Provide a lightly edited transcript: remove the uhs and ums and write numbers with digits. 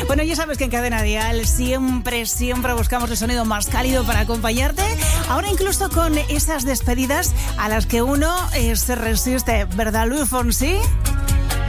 Bueno, ya sabes que en Cadena Dial siempre buscamos el sonido más cálido para acompañarte. Ahora incluso con esas despedidas a las que uno se resiste, ¿verdad, Luis Fonsi?